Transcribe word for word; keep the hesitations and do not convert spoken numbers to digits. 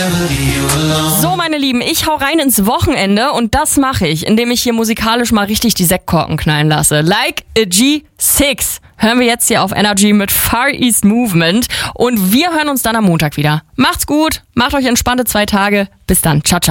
So, meine Lieben, ich hau rein ins Wochenende und das mache ich, indem ich hier musikalisch mal richtig die Sektkorken knallen lasse. Like a G six hören wir jetzt hier auf Energy mit Far East Movement und wir hören uns dann am Montag wieder. Macht's gut, macht euch entspannte zwei Tage. Bis dann, ciao, ciao.